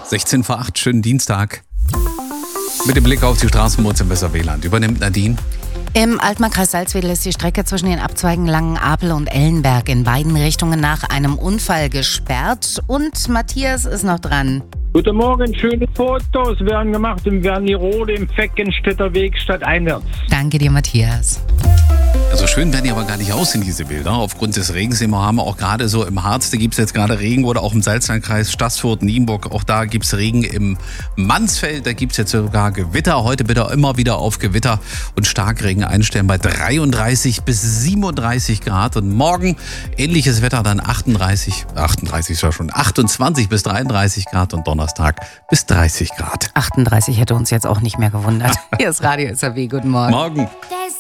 16 vor 8, schönen Dienstag. Mit dem Blick auf die Straßenmods im Weserwehland übernimmt Nadine. Im Altmark-Kreis Salzwedel ist die Strecke zwischen den Abzweigen Langenapel und Ellenberg in beiden Richtungen nach einem Unfall gesperrt. Und Matthias ist noch dran. Guten Morgen, schöne Fotos werden gemacht im Wernigerode im Feckenstädter Weg stadteinwärts. Danke dir, Matthias. Also schön werden die aber gar nicht aussehen, diese Bilder. Aufgrund des Regens, den wir haben, auch gerade so im Harz, da gibt es jetzt gerade Regen, oder auch im Salzlandkreis, Staßfurt, Nienburg, auch da gibt es Regen. Im Mansfeld, da gibt es jetzt sogar Gewitter. Heute bitte immer wieder auf Gewitter und Starkregen einstellen bei 33 bis 37 Grad. Und morgen ähnliches Wetter, dann 28 ist ja schon, 28 bis 33 Grad und Donnerstag bis 30 Grad. 38 hätte uns jetzt auch nicht mehr gewundert. Hier ist Radio SAW. Guten Morgen. Morgen.